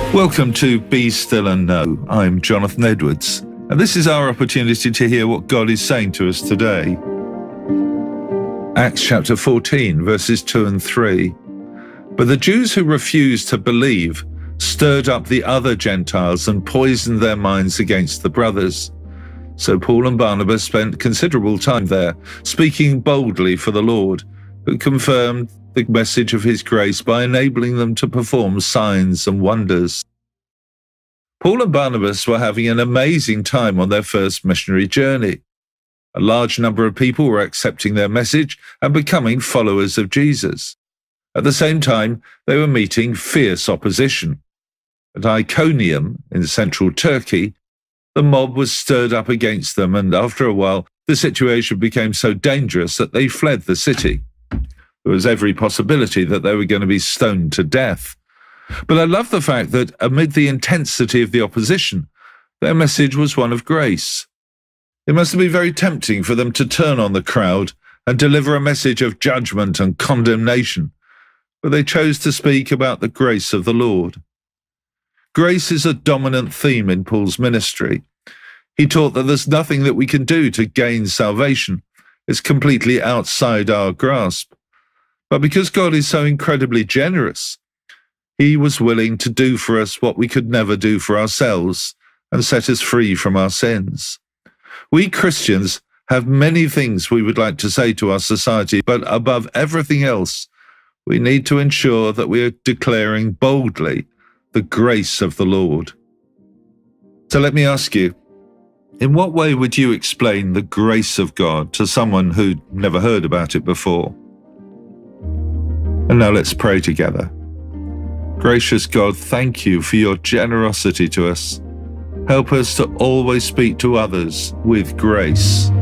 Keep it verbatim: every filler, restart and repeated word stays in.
Welcome to Be Still and Know. I'm Jonathan Edwards, and this is our opportunity to hear what God is saying to us today. Acts chapter fourteen, verses two and three. But the Jews who refused to believe stirred up the other Gentiles and poisoned their minds against the brothers. So Paul and Barnabas spent considerable time there, speaking boldly for the Lord, who confirmed the message of his grace by enabling them to perform signs and wonders. Paul and Barnabas were having an amazing time on their first missionary journey. A large number of people were accepting their message and becoming followers of Jesus. At the same time, they were meeting fierce opposition. At Iconium, in central Turkey, the mob was stirred up against them, and after a while, the situation became so dangerous that they fled the city. There was every possibility that they were going to be stoned to death. But I love the fact that amid the intensity of the opposition, their message was one of grace. It must have been very tempting for them to turn on the crowd and deliver a message of judgment and condemnation, but they chose to speak about the grace of the Lord. Grace is a dominant theme in Paul's ministry. He taught that there's nothing that we can do to gain salvation. It's completely outside our grasp. But because God is so incredibly generous, he was willing to do for us what we could never do for ourselves and set us free from our sins. We Christians have many things we would like to say to our society, but above everything else, we need to ensure that we are declaring boldly the grace of the Lord. So let me ask you, in what way would you explain the grace of God to someone who'd never heard about it before? And now let's pray together. Gracious God, thank you for your generosity to us. Help us to always speak to others with grace.